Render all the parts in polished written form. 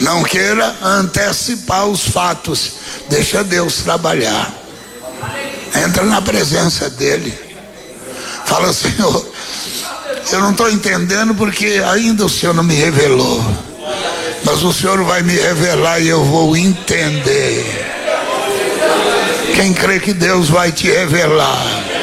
Não queira antecipar os fatos. Deixa Deus trabalhar. Entra na presença dele. Fala: Senhor, eu não estou entendendo porque ainda o Senhor não me revelou. Mas o Senhor vai me revelar e eu vou entender. Quem crê que Deus vai te revelar?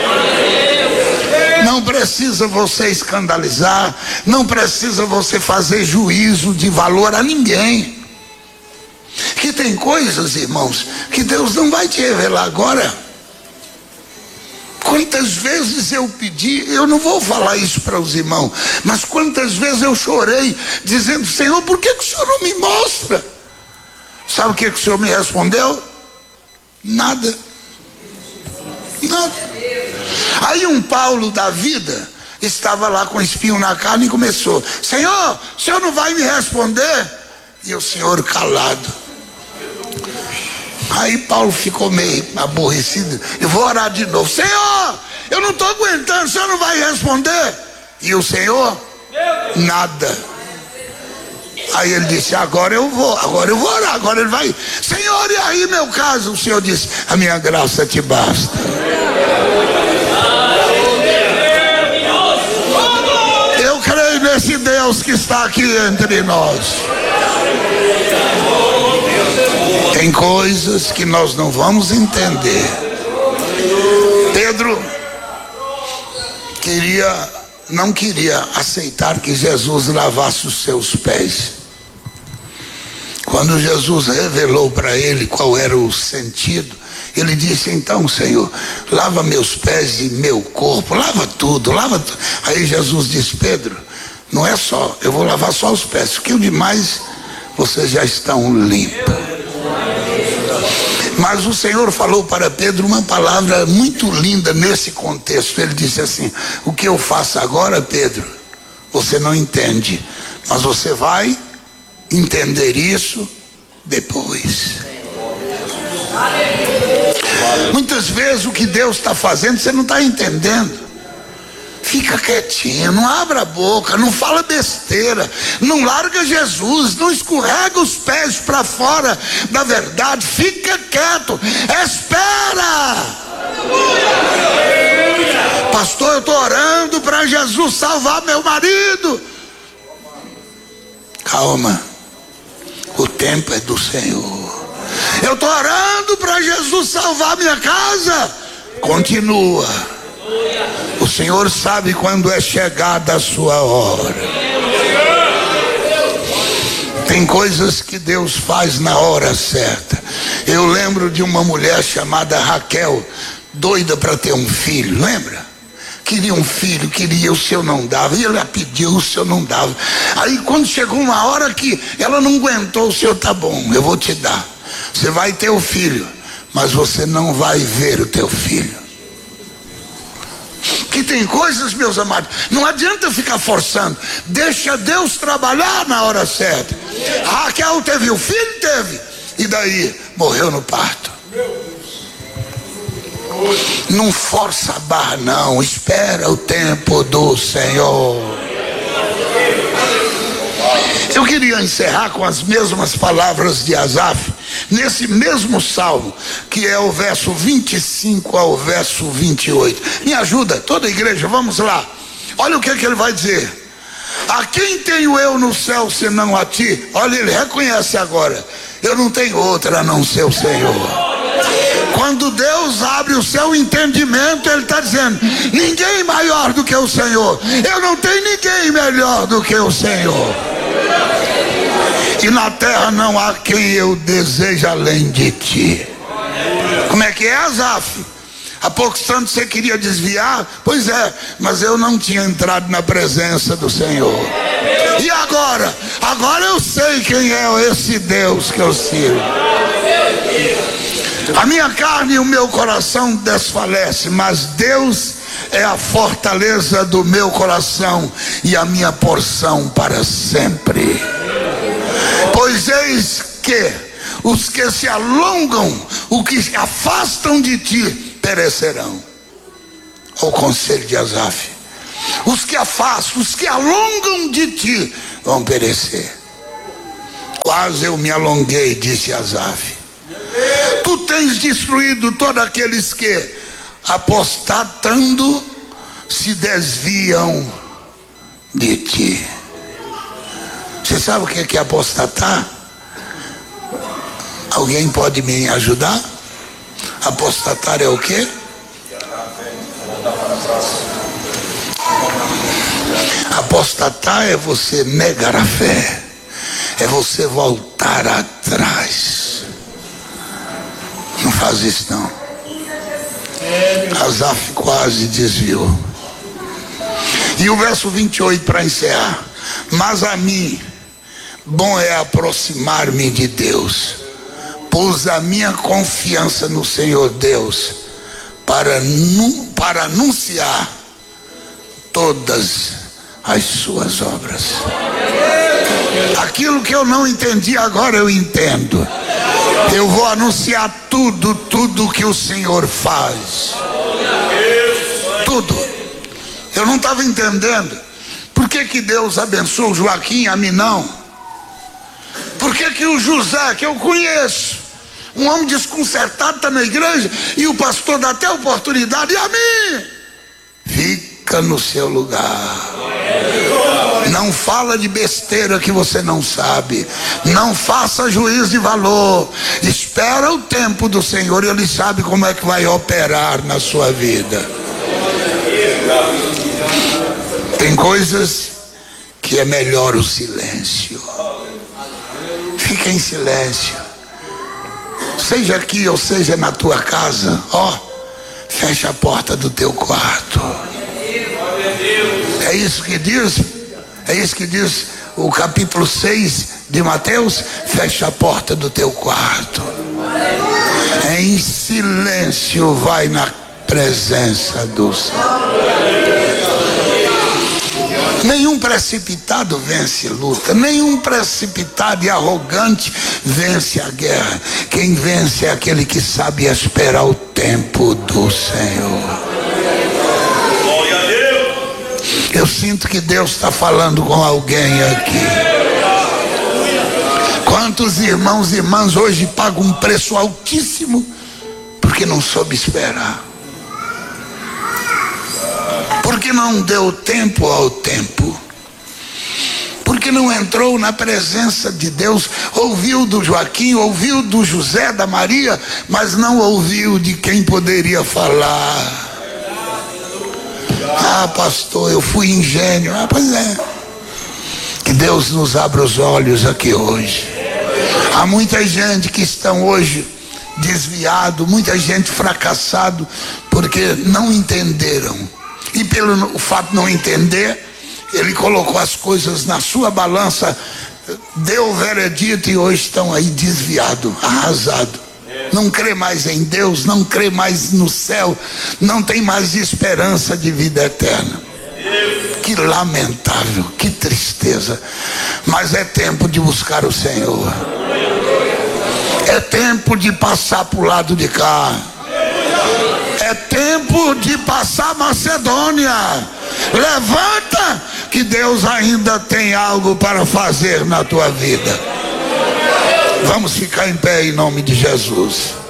Não precisa você escandalizar, não precisa você fazer juízo de valor a ninguém. Que tem coisas, irmãos, que Deus não vai te revelar agora. Quantas vezes eu pedi, eu não vou falar isso para os irmãos, mas quantas vezes eu chorei, dizendo: Senhor, por que o Senhor não me mostra? Sabe o que o Senhor me respondeu? Nada. Nada. Aí um Paulo da vida estava lá com espinho na carne e começou: Senhor, o Senhor não vai me responder? E o Senhor calado. Aí Paulo ficou meio aborrecido: eu vou orar de novo. Senhor, eu não estou aguentando, o Senhor não vai responder? E o Senhor, nada. Aí ele disse: agora eu vou orar. Agora ele vai: Senhor, e aí meu caso? O Senhor disse: a minha graça te basta. Eu creio nesse Deus que está aqui entre nós. Tem coisas que nós não vamos entender. Pedro não queria aceitar que Jesus lavasse os seus pés. Quando Jesus revelou para ele qual era o sentido, ele disse: então, Senhor, lava meus pés e meu corpo, lava tudo, lava tudo. Aí Jesus disse: Pedro, não é só, eu vou lavar só os pés, porque o demais vocês já estão limpos. Mas o Senhor falou para Pedro uma palavra muito linda nesse contexto. Ele disse assim: o que eu faço agora, Pedro, você não entende, mas você vai entender isso depois. Muitas vezes o que Deus está fazendo você não está entendendo. Fica quietinho, não abra a boca, não fala besteira, não larga Jesus, não escorrega os pés para fora da verdade. Fica quieto, espera. Pastor, eu estou orando para Jesus salvar meu marido. Calma, o tempo é do Senhor. Eu estou orando para Jesus salvar minha casa. Continua. O Senhor sabe quando é chegada a sua hora. Tem coisas que Deus faz na hora certa. Eu lembro de uma mulher chamada Raquel, doida para ter um filho, lembra? Queria um filho, queria, o Senhor não dava. E ela pediu, o Senhor não dava. Aí quando chegou uma hora que ela não aguentou, o Senhor: tá bom, eu vou te dar. Você vai ter o filho, mas você não vai ver o teu filho. Que tem coisas, meus amados, não adianta ficar forçando. Deixa Deus trabalhar na hora certa. A Raquel teve o filho? Teve. E daí? Morreu no parto. Não força a barra não. Espera o tempo do Senhor. Eu queria encerrar com as mesmas palavras de Asaf, nesse mesmo salmo, que é o verso 25 ao verso 28. Me ajuda, toda a igreja, vamos lá. Olha o que ele vai dizer: a quem tenho eu no céu senão a ti? Olha, ele reconhece agora: eu não tenho outra a não ser o Senhor. Quando Deus abre o seu entendimento, ele está dizendo: ninguém maior do que o Senhor. Eu não tenho ninguém melhor do que o Senhor. E na terra não há quem eu deseje além de ti. Como é que é, Asaf? Há pouco tanto você queria desviar? Pois é, mas eu não tinha entrado na presença do Senhor. E agora? Agora eu sei quem é esse Deus que eu sirvo. A minha carne e o meu coração desfalecem, mas Deus é a fortaleza do meu coração e a minha porção para sempre. Pois eis que os que se alongam, os que se afastam de ti, perecerão. O conselho de Asaf: os que afastam, os que alongam de ti, vão perecer. O quase eu me alonguei, disse Asaf. Tu tens destruído todos aqueles que, apostatando, se desviam de ti. Você sabe o que é apostatar? Alguém pode me ajudar? Apostatar é o quê? Apostatar é você negar a fé, é você voltar atrás. Não faz isso não. Asaf quase desviou. E o verso 28 para encerrar. Mas a mim, bom é aproximar-me de Deus, pus a minha confiança no Senhor Deus, para anunciar todas as suas obras. Aquilo que eu não entendi agora eu entendo. Eu vou anunciar tudo que o Senhor faz. Tudo. Eu não estava entendendo. Por que Deus abençoou o Joaquim, a mim não? Por que o José, que eu conheço, um homem desconcertado, está na igreja, e o pastor dá até oportunidade, e a mim? Fica no seu lugar. Não fala de besteira que você não sabe. Não faça juízo de valor. Espera o tempo do Senhor e Ele sabe como é que vai operar na sua vida. Tem coisas que é melhor o silêncio. Fica em silêncio. Seja aqui ou seja na tua casa, fecha a porta do teu quarto. É isso que diz o capítulo 6 de Mateus. Fecha a porta do teu quarto. Em silêncio vai na presença do Senhor. Nenhum precipitado vence luta, nenhum precipitado e arrogante vence a guerra. Quem vence é aquele que sabe esperar o tempo do Senhor. Eu sinto que Deus está falando com alguém aqui. Quantos irmãos e irmãs hoje pagam um preço altíssimo porque não soube esperar, porque não deu tempo ao tempo, porque não entrou na presença de Deus. Ouviu do Joaquim, ouviu do José, da Maria, mas não ouviu de quem poderia falar. Pastor, eu fui ingênuo. Pois é. Que Deus nos abra os olhos aqui hoje. Há muita gente que estão hoje desviado, muita gente fracassado porque não entenderam. E pelo fato de não entender, ele colocou as coisas na sua balança, deu o veredito e hoje estão aí desviados, arrasados. Não crê mais em Deus, não crê mais no céu, não tem mais esperança de vida eterna. Que lamentável, que tristeza. Mas é tempo de buscar o Senhor. É tempo de passar para o lado de cá. É tempo de passar Macedônia. Levanta, que Deus ainda tem algo para fazer na tua vida. Vamos ficar em pé em nome de Jesus.